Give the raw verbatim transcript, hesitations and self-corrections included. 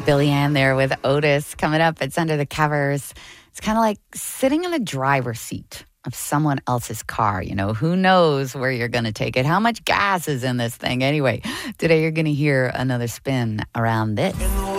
Billy Ann there with Otis coming up. It's Under the Covers. It's kind of like sitting in the driver's seat of someone else's car. You know, who knows where you're going to take it? How much gas is in this thing? Anyway, today you're going to hear another spin around this.